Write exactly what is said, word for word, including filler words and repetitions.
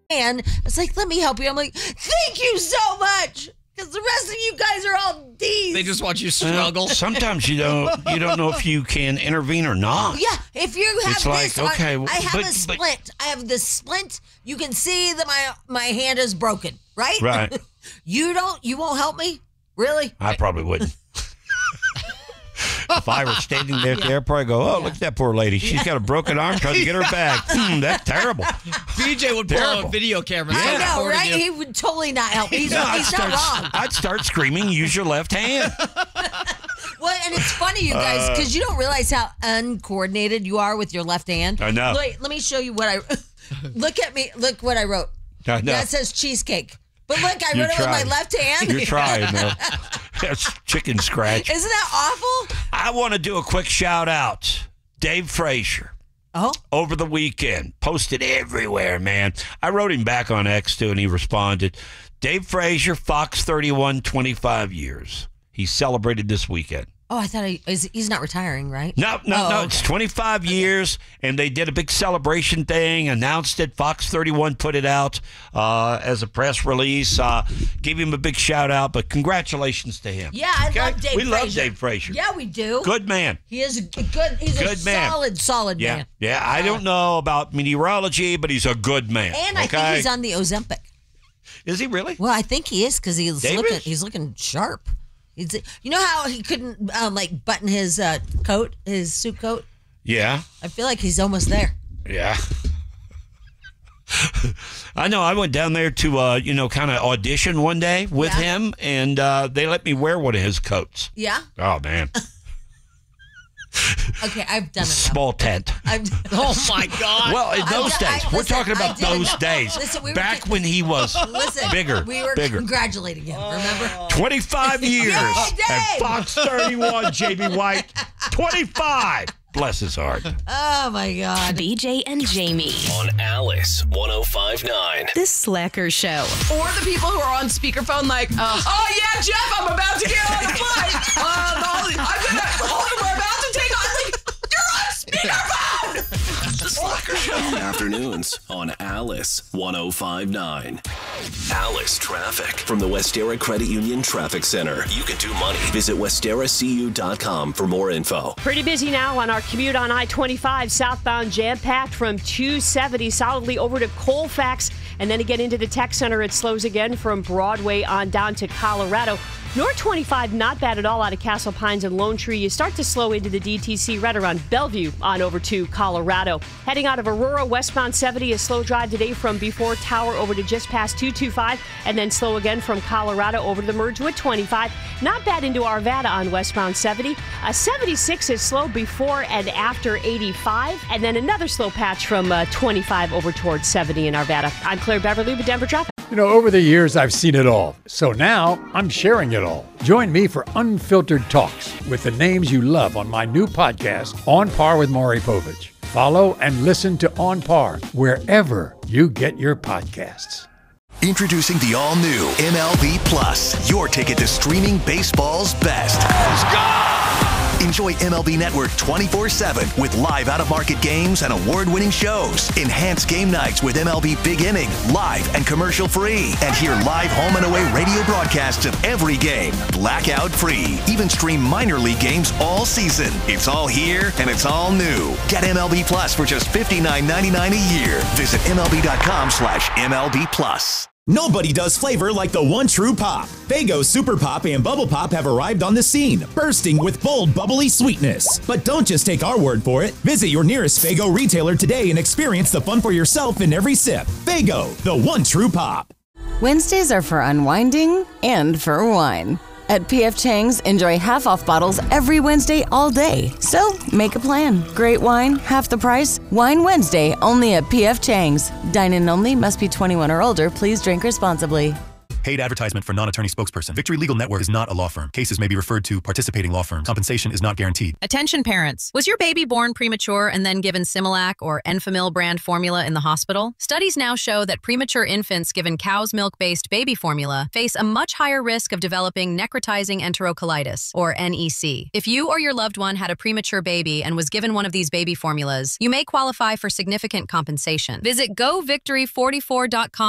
hand. It's like, let me help you. I'm like, thank you so much. Because the rest of you guys are all D's. They just watch you struggle. Well, sometimes you don't you don't know if you can intervene or not. Yeah, if you have it's this, like, okay, on, I have but, a splint. I have this splint. You can see that my my hand is broken, right? Right. you don't. You won't help me, really? I probably wouldn't. If I were standing there at the airport, I'd go, oh, yeah. look at that poor lady. She's got a broken arm trying to get her back. Hmm, that's terrible. B J would pull out a video camera. Yeah. I know, right? You. He would totally not help. He's, no, he's not start, wrong. I'd start screaming, use your left hand. Well, and it's funny, you guys, because uh, you don't realize how uncoordinated you are with your left hand. I know. Look, let me show you what I... Look at me. Look what I wrote. I know. That says cheesecake. But look, I You're wrote trying. it with my left hand. You're trying, though. That's chicken scratch. Isn't that awful? I want to do a quick shout out. Dave Frazier. Oh? Over the weekend. Posted everywhere, man. I wrote him back on X, too, and he responded. Dave Frazier, Fox thirty-one, twenty-five years. He celebrated this weekend. Oh, I thought he, he's not retiring, right? No, no, oh, no. Okay. It's twenty-five okay. years, and they did a big celebration thing, announced it. Fox thirty-one put it out uh, as a press release. Uh, gave him a big shout out, but congratulations to him. Yeah, I okay? love Dave we Frazier. We love Dave Frazier. Yeah, we do. Good man. He is a good. He's good a man. solid, solid yeah. man. Yeah, I uh, don't know about meteorology, but he's a good man. And I okay? think he's on the Ozempic. Is he really? Well, I think he is because he's Davis? looking. He's looking sharp. He's, you know how he couldn't um, like button his uh, coat, his suit coat? Yeah. I feel like he's almost there. Yeah. I know. I went down there to, uh, you know, kind of audition one day with yeah. him, and uh, they let me wear one of his coats. Yeah? Oh, man. Okay, I've done it. Small tent. I've, oh my God! Well, in those I, days, I, we're listen, talking about those days. Listen, we back were, when he was listen, bigger. We were bigger. congratulating him. Remember? Twenty-five years at Fox thirty-one. J B White. Twenty-five. Bless his heart. Oh, my God. B J and Jamie. On Alice one oh five point nine. The Slacker Show. Or the people who are on speakerphone like, uh, oh, yeah, Jeff, I'm about to get on a flight. Um, I'm gonna, oh, we're about to take off. Like, you're on speakerphone. The Slacker Show. Afternoons on Alice one oh five point nine. Alice Traffic. From the Westera Credit Union Traffic Center. You can do money. Visit westera c u dot com for more info. Pretty busy now on our commute on I twenty-five, southbound jam-packed from two seventy solidly over to Colfax. And then again into the Tech Center, it slows again from Broadway on down to Colorado. North twenty-five, not bad at all out of Castle Pines and Lone Tree. You start to slow into the D T C right around Bellevue on over to Colorado. Heading out of Aurora, westbound seventy, a slow drive today from before Tower over to just past two twenty-five, and then slow again from Colorado over to the merge with twenty-five. Not bad into Arvada on westbound seventy. A seventy-six is slow before and after eighty-five, and then another slow patch from uh, twenty-five over towards seventy in Arvada. I'm Claire Beverly with Denver Traffic. You know, over the years, I've seen it all. So now I'm sharing it all. Join me for Unfiltered Talks with the names you love on my new podcast, On Par with Maury Povich. Follow and listen to On Par wherever you get your podcasts. Introducing the all-new M L B Plus, your ticket to streaming baseball's best. Let's go! Enjoy M L B Network twenty-four seven with live out-of-market games and award-winning shows. Enhance game nights with M L B Big Inning, live and commercial-free. And hear live home and away radio broadcasts of every game, blackout-free. Even stream minor league games all season. It's all here and it's all new. Get M L B Plus for just fifty-nine ninety-nine a year. Visit MLB.com slash MLB Plus. Nobody does flavor like the one true pop. Faygo Super Pop and Bubble Pop have arrived on the scene, bursting with bold, bubbly sweetness. But don't just take our word for it. Visit your nearest Faygo retailer today and experience the fun for yourself in every sip. Faygo, the one true pop. Wednesdays are for unwinding and for wine. At P F Chang's, enjoy half-off bottles every Wednesday all day. So, make a plan. Great wine, half the price. Wine Wednesday, only at P F Chang's. Dine-in only, must be twenty-one or older. Please drink responsibly. Paid advertisement for non-attorney spokesperson. Victory Legal Network is not a law firm. Cases may be referred to participating law firms. Compensation is not guaranteed. Attention parents. Was your baby born premature and then given Similac or Enfamil brand formula in the hospital? Studies now show that premature infants given cow's milk-based baby formula face a much higher risk of developing necrotizing enterocolitis, or N E C. If you or your loved one had a premature baby and was given one of these baby formulas, you may qualify for significant compensation. Visit go victory forty-four dot com